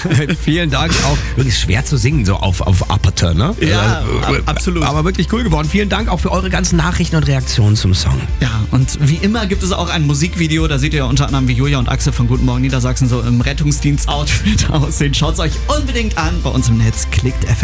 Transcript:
Vielen Dank auch. Wirklich schwer zu singen, so auf Aperture, ne? Ja, absolut. Aber wirklich cool geworden. Vielen Dank auch für eure ganzen Nachrichten und Reaktionen zum Song. Ja, und wie immer gibt es auch ein Musikvideo, da seht ihr unter anderem, wie Julia und Axel von Guten Morgen Niedersachsen so im Rettungsdienst-Outfit aussehen. Schaut es euch unbedingt an. Bei uns im Netz klickt FM.